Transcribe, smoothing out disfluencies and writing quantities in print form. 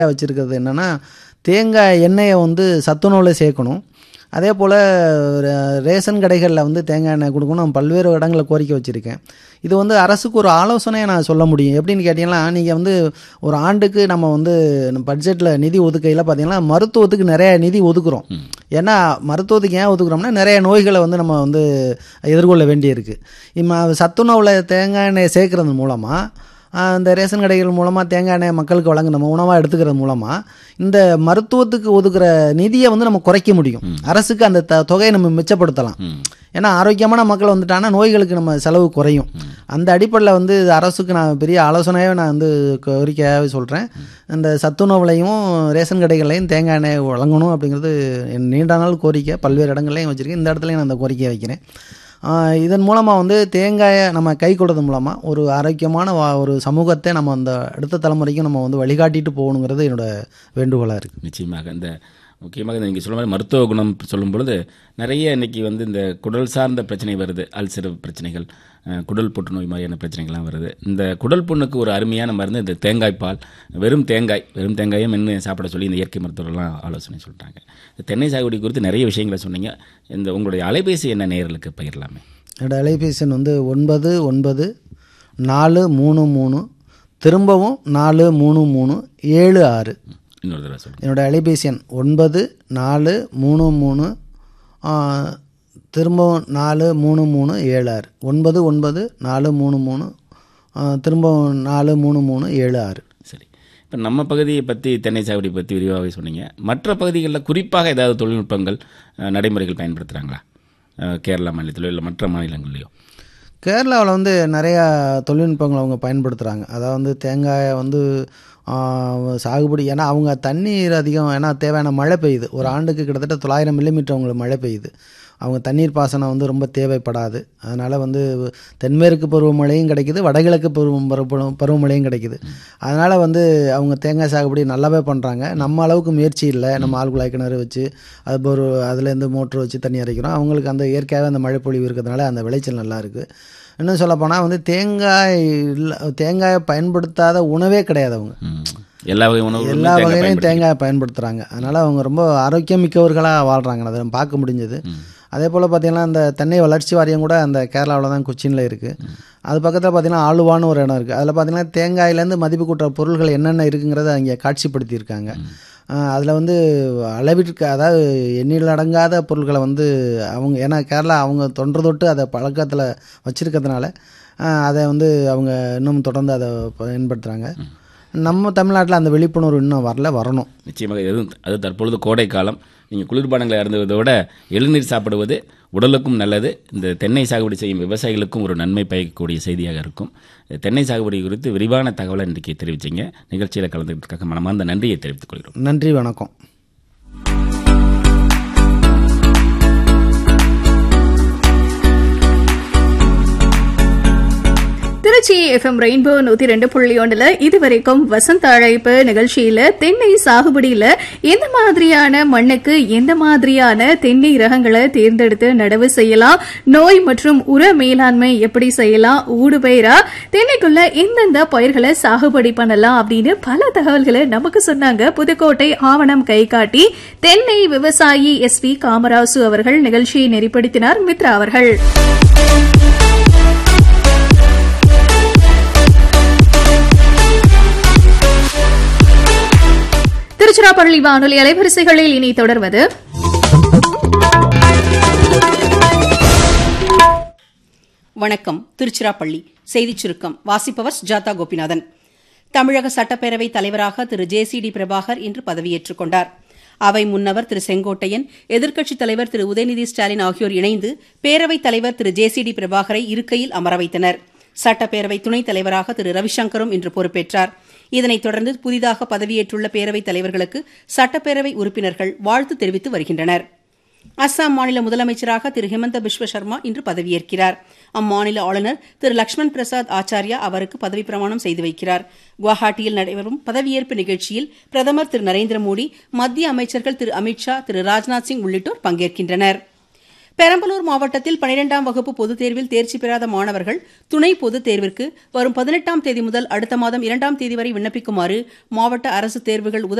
வச்சுருக்கிறது என்னென்னா, தேங்காய் எண்ணெயை வந்து சத்துணவில் சேர்க்கணும். அதே போல் ரேஷன் கடைகளில் வந்து தேங்காய் எண்ணெய் கொடுக்கணும். பல்வேறு இடங்களில் கோரிக்கை வச்சுருக்கேன். இது வந்து அரசுக்கு ஒரு ஆலோசனையை நான் சொல்ல முடியும். எப்படின்னு கேட்டிங்கன்னா, நீங்கள் வந்து ஒரு ஆண்டுக்கு நம்ம வந்து பட்ஜெட்டில் நிதி ஒதுக்கையில் பார்த்திங்கன்னா மருத்துவத்துக்கு நிறைய நிதி ஒதுக்குறோம். ஏன்னா மருத்துவத்துக்கு ஏன் ஒதுக்குறோம்னா, நிறைய நோய்களை வந்து நம்ம வந்து எதிர்கொள்ள வேண்டியிருக்கு. சத்துணவில் தேங்காய் எண்ணெயை சேர்க்கறது மூலமாக, இந்த ரேஷன் கடைகள் மூலமாக தேங்காய் எண்ணெய் மக்களுக்கு வழங்க நம்ம உணவாக எடுத்துக்கிறது மூலமாக இந்த மருத்துவத்துக்கு ஒதுக்குற நிதியை வந்து நம்ம குறைக்க முடியும். அரசுக்கு அந்த தொகையை நம்ம மிச்சப்படுத்தலாம். ஏன்னா ஆரோக்கியமான மக்கள் வந்துட்டாங்கன்னா நோய்களுக்கு நம்ம செலவு குறையும். அந்த அடிப்படையில் வந்து அரசுக்கு நான் பெரிய ஆலோசனையாக நான் வந்து கோரிக்கையாகவே சொல்கிறேன். இந்த சத்துணவுலையும் ரேஷன் கடைகளையும் தேங்காய் எண்ணெய் வழங்கணும் அப்படிங்கிறது என் நீண்ட நாள் கோரிக்கை. பல்வேறு இடங்கள்லையும் வச்சுருக்கேன். இந்த இடத்துலையும் நான் அந்த கோரிக்கையை வைக்கிறேன். இதன் மூலமாக வந்து தேங்காயை நம்ம கை கொடுறது மூலமாக ஒரு ஆரோக்கியமான ஒரு சமூகத்தை நம்ம அந்த அடுத்த தலைமுறைக்கும் நம்ம வந்து வழிகாட்டிட்டு போகணுங்கிறது என்னோடய வேண்டுகோளாக இருக்குது. நிச்சயமாக இந்த முக்கியமாக நீங்கள் சொல்ல மாதிரி மருத்துவ குணம் சொல்லும் பொழுது நிறைய இன்றைக்கி வந்து இந்த குடல் சார்ந்த பிரச்சனை வருது. அல்சர் பிரச்சனைகள், குடல் புற்றுநோய் மாதிரியான பிரச்சனைகள்லாம் வருது. இந்த குடல் புண்ணுக்கு ஒரு அருமையான மருந்து இந்த தேங்காய் பால். வெறும் தேங்காயை மென்று சாப்பிட சொல்லி இந்த இயற்கை மருத்துவர்கள்லாம் ஆலோசனை சொல்கிறாங்க. இந்த தென்னை சாகுபடி குறித்து நிறைய விஷயங்களை சொன்னீங்க. இந்த உங்களுடைய அலைபேசி என்ன நேயர்களுக்கு பகிரலாமே? என்னோடய அலைபேசி எண் வந்து 999433 திரும்பவும் 43376. இன்னொரு தடவை சொல்லுங்கள். என்னோடய அலைபேசி எண் 9433 திரும்பவும் 43376. 999433 திரும்பவும் 43376. சரி, இப்போ நம்ம பகுதியை பற்றி தென்னை சாகுபடி பற்றி விரிவாகவே சொன்னீங்க. மற்ற பகுதிகளில் குறிப்பாக ஏதாவது தொழில்நுட்பங்கள் நடைமுறைகள் பயன்படுத்துகிறாங்களா? கேரளா மாநிலத்திலோ இல்லை மற்ற மாநிலங்கள்லையோ? கேரளாவில் வந்து நிறையா தொழில்நுட்பங்கள் அவங்க பயன்படுத்துகிறாங்க. அதாவது வந்து தேங்காயை வந்து சாகுபடி, ஏன்னா அவங்க தண்ணீர் அதிகம், ஏன்னா தேவையான மழை பெய்யுது. ஒரு ஆண்டுக்கு கிட்டத்தட்ட 900 மில்லிமீட்டர் அவங்களுக்கு மழை பெய்யுது. அவங்க தண்ணீர் பாசனம் வந்து ரொம்ப தேவைப்படாது. அதனால் வந்து தென்மேற்கு பருவமழையும் கிடைக்குது, வடகிழக்கு பருவமழையும் கிடைக்குது. அதனால் வந்து அவங்க தேங்காய் சாகுபடி நல்லாவே பண்ணுறாங்க. நம்ம அளவுக்கு முயற்சி இல்லை. நம்ம ஆழ்குழாய் கிணறு வச்சு அது அதுலேருந்து மோட்ரு வச்சு தண்ணி இறைக்கிறோம். அவங்களுக்கு அந்த இயற்கையாகவே அந்த மழை பொழிவு இருக்கிறதுனால அந்த விளைச்சல் நல்லா இருக்குது. இன்னும் சொல்லப்போனால் வந்து தேங்காயை பயன்படுத்தாத உணவே கிடையாது. அவங்க எல்லா வகையிலையும் தேங்காயை பயன்படுத்துகிறாங்க. அதனால் அவங்க ரொம்ப ஆரோக்கியமிக்கவர்களாக வாழ்கிறாங்க. அதை நம்ம பார்க்க முடிஞ்சது. அதே போல் பார்த்திங்கன்னா இந்த தென்னை வளர்ச்சி வாரியம் கூட அந்த கேரளாவில் தான் கொச்சினில் இருக்குது. அது பக்கத்தில் பார்த்திங்கன்னா ஆலுவான்னு ஒரு இடம் இருக்குது. அதில் பார்த்திங்கன்னா தேங்காயிலேருந்து மதிப்பு கூட்டுற பொருட்கள் என்னென்ன இருக்குங்கிறத அங்கே காட்சிப்படுத்தியிருக்காங்க. அதில் வந்து அளவிற்கு, அதாவது எண்ணில் அடங்காத பொருட்களை வந்து அவங்க, ஏன்னா கேரளா அவங்க தொன்று அதை பழக்கத்தில் வச்சுருக்கிறதுனால அதை வந்து அவங்க இன்னும் தொடர்ந்து அதை பயன்படுத்துகிறாங்க. நம்ம தமிழ்நாட்டில் அந்த விழிப்புணர்வு இன்னும் வரணும். நிச்சயமாக. அது தற்பொழுது கோடை காலம். நீங்கள் குளிர்பானங்களை அருந்துவதை விட இளநீர் சாப்பிடுவது உடலுக்கும் நல்லது. இந்த தென்னை சாகுபடி செய்யும் விவசாயிகளுக்கும் ஒரு நன்மை பயக்கக்கூடிய செய்தியாக இருக்கும். தென்னை சாகுபடி குறித்து விரிவான தகவலை இன்றைக்கு தெரிவிச்சிங்க. நிகழ்ச்சியில் கலந்துக்கிறதுக்காக மனமார்ந்த நன்றியை தெரிவித்துக் கொள்கிறோம். நன்றி, வணக்கம். திருச்சி FM ரெயின்போ 102.1 இதுவரைக்கும் வசந்த அழைப்பு நிகழ்ச்சியில தென்னை சாகுபடியில எந்த மாதிரியான மண்ணுக்கு எந்த மாதிரியான தென்னை ரகங்களை தேர்ந்தெடுத்து நடவு செய்யலாம், நோய் மற்றும் உர மேலாண்மை எப்படி செய்யலாம், ஊடுபயிரா தென்னைக்குள்ள எந்தெந்த பயிர்களை சாகுபடி பண்ணலாம் அப்படின்னு பல தகவல்களை நமக்கு சொன்னாங்க புதுக்கோட்டை ஆவணம் கைகாட்டி தென்னை விவசாயி SV காமராசு அவர்கள். நிகழ்ச்சியை நெறிப்படுத்தினார் மித்ரா அவர்கள். திருச்சிராப்பள்ளி வானொலி அலைவரிசைகளில் இனி தொடர்வது வணக்கம். திருச்சிராப்பள்ளி செய்திச் சுருக்கம் வாசிப்பவர் ஜாதா கோபிநாதன். தமிழக சட்டப்பேரவைத் தலைவராக திரு JCD பிரபாகர் இன்று பதவியேற்றுக் கொண்டார். அவை முன்னவர் திரு செங்கோட்டையன், எதிர்க்கட்சித் தலைவர் திரு உதயநிதி ஸ்டாலின் ஆகியோர் இணைந்து பேரவைத் தலைவர் திரு JCD பிரபாகரை இருக்கையில் அமர வைத்தனர். சட்டப்பேரவை துணைத் தலைவராக திரு ரவிசங்கரும் இன்று பொறுப்பேற்றார். இதனைத் தொடர்ந்து புதிதாக பதவியேற்றுள்ள பேரவைத் தலைவர்களுக்கு சட்டப்பேரவை உறுப்பினர்கள் வாழ்த்து தெரிவித்து வருகின்றனர். அஸ்ஸாம் மாநில முதலமைச்சராக திரு ஹிமந்த பிஸ்வ சர்மா இன்று பதவியேற்கிறார். அம்மாநில ஆளுநர் திரு லக்ஷ்மண் பிரசாத் ஆச்சாரியா அவருக்கு பதவி பிரமாணம் செய்து வைக்கிறார். குவஹாட்டியில் நடைபெறும் பதவியேற்பு நிகழ்ச்சியில் பிரதமர் திரு நரேந்திர மோடி, மத்திய அமைச்சர்கள் திரு அமித்ஷா, திரு ராஜ்நாத் சிங் உள்ளிட்டோர் பங்கேற்கின்றனர். பெரம்பலூர் மாவட்டத்தில் 12ஆம் வகுப்பு பொதுத் தேர்வில் தேர்ச்சி பெறாத மாணவர்கள் துணை பொதுத் தேர்விற்கு வரும் 18ஆம் தேதி முதல் அடுத்த மாதம் 2ஆம் தேதி வரை விண்ணப்பிக்குமாறு மாவட்ட அரசு தேர்வுகள்